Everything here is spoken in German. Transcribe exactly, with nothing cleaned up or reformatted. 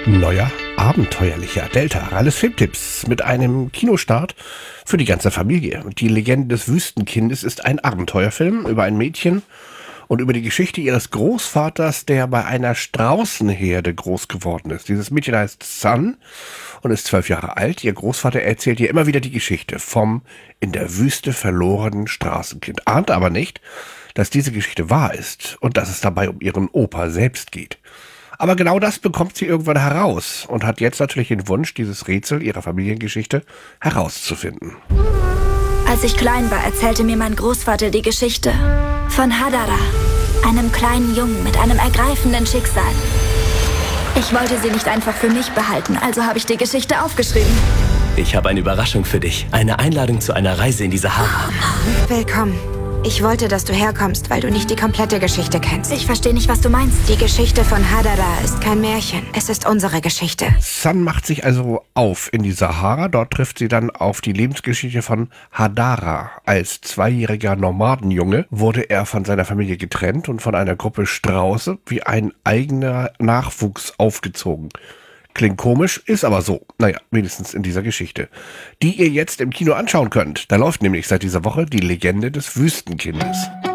Neuer, abenteuerlicher Delta. Alles Filmtipps mit einem Kinostart für die ganze Familie. Die Legende des Wüstenkindes ist ein Abenteuerfilm über ein Mädchen und über die Geschichte ihres Großvaters, der bei einer Straußenherde groß geworden ist. Dieses Mädchen heißt Sun und ist zwölf Jahre alt. Ihr Großvater erzählt ihr immer wieder die Geschichte vom in der Wüste verlorenen Straßenkind. Ahnt aber nicht, dass diese Geschichte wahr ist und dass es dabei um ihren Opa selbst geht. Aber genau das bekommt sie irgendwann heraus und hat jetzt natürlich den Wunsch, dieses Rätsel ihrer Familiengeschichte herauszufinden. Als ich klein war, erzählte mir mein Großvater die Geschichte von Hadara, einem kleinen Jungen mit einem ergreifenden Schicksal. Ich wollte sie nicht einfach für mich behalten, also habe ich die Geschichte aufgeschrieben. Ich habe eine Überraschung für dich. Eine Einladung zu einer Reise in die Sahara. Willkommen. Ich wollte, dass du herkommst, weil du nicht die komplette Geschichte kennst. Ich verstehe nicht, was du meinst. Die Geschichte von Hadara ist kein Märchen. Es ist unsere Geschichte. Sun macht sich also auf in die Sahara. Dort trifft sie dann auf die Lebensgeschichte von Hadara. Als zweijähriger Nomadenjunge wurde er von seiner Familie getrennt und von einer Gruppe Strauße wie ein eigener Nachwuchs aufgezogen. Klingt komisch, ist aber so. Naja, wenigstens in dieser Geschichte. Die ihr jetzt im Kino anschauen könnt. Da läuft nämlich seit dieser Woche die Legende des Wüstenkindes.